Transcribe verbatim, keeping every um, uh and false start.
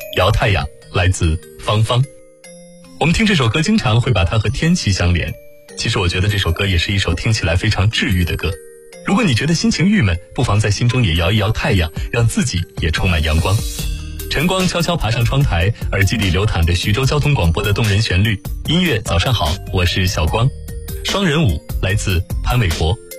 摇太阳来自芳芳。我们听这首歌经常会把它和天气相连，其实我觉得这首歌也是一首听起来非常治愈的歌。如果你觉得心情郁闷，不妨在心中也摇一摇太阳，让自己也充满阳光。晨光悄悄爬上窗台，耳机里流淌着徐州交通广播的动人旋律。音乐早上好，我是小光。双人舞来自潘玮柏。